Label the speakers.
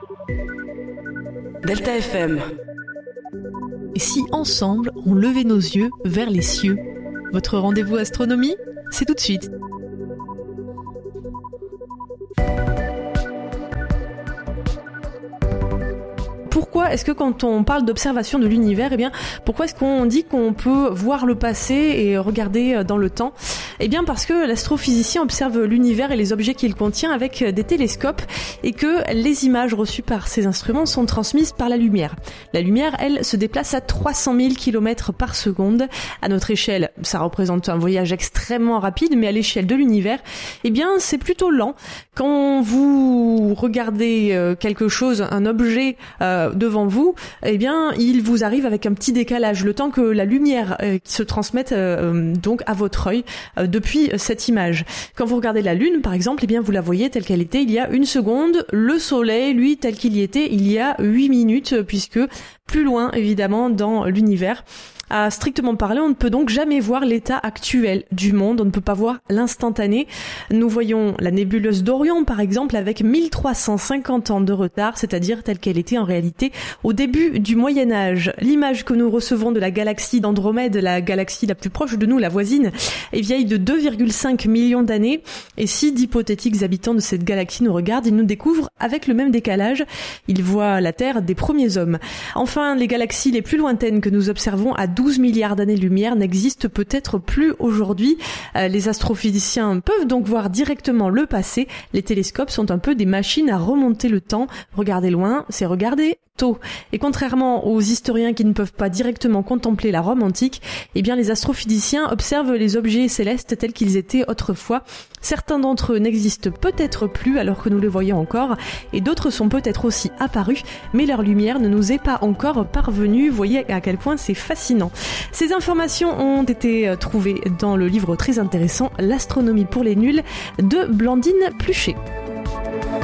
Speaker 1: Delta FM.
Speaker 2: Et si ensemble, on levait nos yeux vers les cieux? Votre rendez-vous astronomie, c'est tout de suite. Pourquoi est-ce que quand on parle d'observation de l'univers, pourquoi est-ce qu'on dit qu'on peut voir le passé et regarder dans le temps? Parce que l'astrophysicien observe l'univers et les objets qu'il contient avec des télescopes et que les images reçues par ces instruments sont transmises par la lumière. La lumière, elle, se déplace à 300 000 km par seconde. À notre échelle, ça représente un voyage extrêmement rapide, mais à l'échelle de l'univers, c'est plutôt lent. Quand vous regardez quelque chose, un objet devant vous, il vous arrive avec un petit décalage, le temps que la lumière se transmette donc à votre œil depuis cette image. Quand vous regardez la Lune, par exemple, vous la voyez telle qu'elle était il y a 1 seconde. Le Soleil, lui, tel qu'il y était il y a 8 minutes, puisque plus loin, évidemment, dans l'univers. À strictement parler, on ne peut donc jamais voir l'état actuel du monde, on ne peut pas voir l'instantané. Nous voyons la nébuleuse d'Orion, par exemple, avec 1350 ans de retard, c'est-à-dire telle qu'elle était en réalité au début du Moyen-Âge. L'image que nous recevons de la galaxie d'Andromède, la galaxie la plus proche de nous, la voisine, est vieille de 2,5 millions d'années. Et si d'hypothétiques habitants de cette galaxie nous regardent, ils nous découvrent avec le même décalage. Ils voient la Terre des premiers hommes. Enfin, les galaxies les plus lointaines que nous observons à 12 milliards d'années-lumière n'existent peut-être plus aujourd'hui. Les astrophysiciens peuvent donc voir directement le passé. Les télescopes sont un peu des machines à remonter le temps. Regarder loin, c'est regarder tôt. Et contrairement aux historiens qui ne peuvent pas directement contempler la Rome antique, les astrophysiciens observent les objets célestes tels qu'ils étaient autrefois. Certains d'entre eux n'existent peut-être plus alors que nous les voyons encore, et d'autres sont peut-être aussi apparus, mais leur lumière ne nous est pas encore parvenue. Vous voyez à quel point c'est fascinant. Ces informations ont été trouvées dans le livre très intéressant « L'astronomie pour les nuls » de Blandine Pluchet.